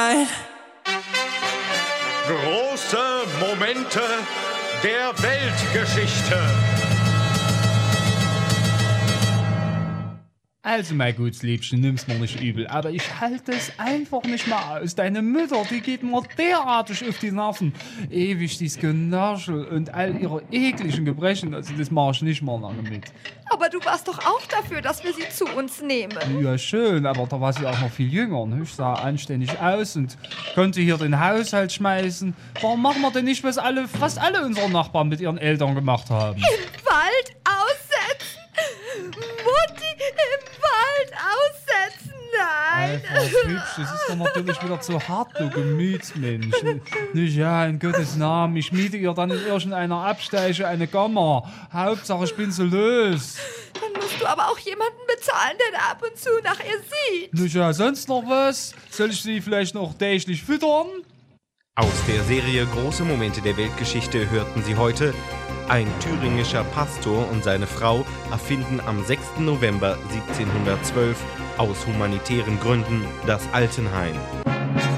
sein. Große Momente der Weltgeschichte. Also, mein gutes Liebchen, nimm's mir nicht übel, aber ich halte es einfach nicht mehr aus. Deine Mutter, die geht mir derartig auf die Nerven. Ewig dies Genörschel und all ihre ekligen Gebrechen, also das mache ich nicht mal lange mit. Aber du warst doch auch dafür, dass wir sie zu uns nehmen. Ja, schön, aber da war sie auch noch viel jünger. Ne? Ich sah anständig aus und konnte hier den Haushalt schmeißen. Warum machen wir denn nicht, was fast alle unsere Nachbarn mit ihren Eltern gemacht haben? Im Wald aussetzen? Mutti, im Wald aussetzen? Nein. Alter, hübsch, das ist doch natürlich wieder zu hart, du Gemütsmensch. Nicht, ja, in Gottes Namen, ich miete ihr dann in irgendeiner Absteiche eine Kammer. Hauptsache, ich bin so los. Dann musst du aber auch jemanden bezahlen, der ab und zu nach ihr sieht. Nicht, ja, sonst noch was? Soll ich sie vielleicht noch täglich füttern? Aus der Serie Große Momente der Weltgeschichte hörten Sie heute: Ein thüringischer Pastor und seine Frau erfinden am 6. November 1712 aus humanitären Gründen das Altenheim.